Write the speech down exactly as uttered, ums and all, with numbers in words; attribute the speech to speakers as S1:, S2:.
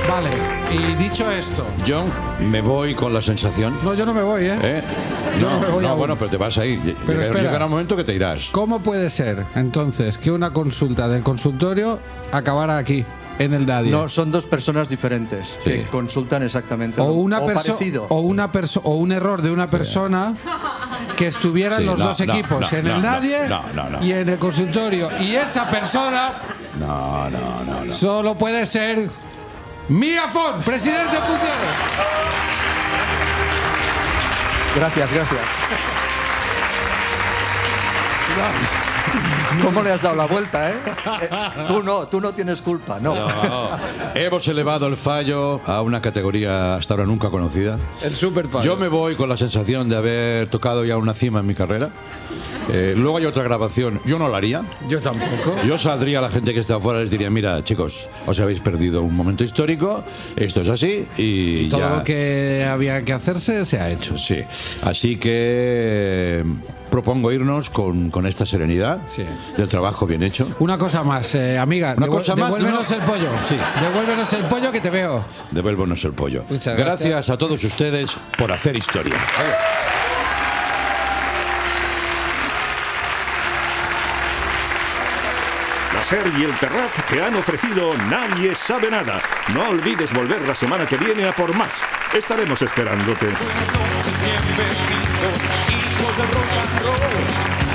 S1: Vale, y dicho esto...
S2: Yo me voy con la sensación...
S1: No, yo no me voy, ¿eh?
S2: ¿Eh?
S1: Yo
S2: No,
S1: no me voy
S2: no,
S1: aún.
S2: bueno, pero te vas a ir.
S1: Pero
S2: Llegará-
S1: espera.
S2: Llegará un momento que te irás.
S1: ¿Cómo puede ser, entonces, que una consulta del consultorio acabara aquí, en el Nadie?
S3: No, son dos personas diferentes
S2: Sí.
S3: que consultan exactamente
S1: o
S3: lo-
S1: una
S3: o
S1: perso-
S3: parecido.
S1: o una perso- o un error de una persona que estuvieran
S2: Sí,
S1: los
S2: no,
S1: dos
S2: no,
S1: equipos
S2: no,
S1: en
S2: no,
S1: el
S2: no,
S1: Nadie
S2: no, no, no.
S1: y en el consultorio, y esa persona
S2: No, no, no, no.
S1: solo puede ser Mía Font, presidente en funciones.
S3: Gracias, gracias. ¿Cómo le has dado la vuelta, eh? Eh, Tú no, tú no tienes culpa, no.
S2: No. Hemos elevado el fallo a una categoría hasta ahora nunca conocida.
S1: El super fan.
S2: Yo me voy con la sensación de haber tocado ya una cima en mi carrera. Eh, luego hay otra grabación. Yo no la haría.
S1: Yo tampoco.
S2: Yo saldría a la gente que está afuera y les diría, mira, chicos, os habéis perdido un momento histórico, esto es así y,
S1: Todo
S2: ya.
S1: lo que había que hacerse se ha hecho.
S2: Sí, así que eh, propongo irnos con, con esta serenidad
S1: Sí.
S2: del trabajo bien hecho.
S1: Una cosa más, eh, amiga.
S2: Una
S1: devu-
S2: cosa más,
S1: Devuélvenos
S2: ¿no?
S1: el pollo.
S2: Sí.
S1: Devuélvenos el pollo que te veo.
S2: Devuélvonos el pollo.
S1: Muchas
S2: gracias.
S1: gracias.
S2: a todos ustedes por hacer historia.
S4: La SER y el Terrat te han ofrecido Nadie sabe nada. No olvides volver la semana que viene a por más. Estaremos esperándote.
S5: Buenas noches, bienvenidos, hijos del rock and roll.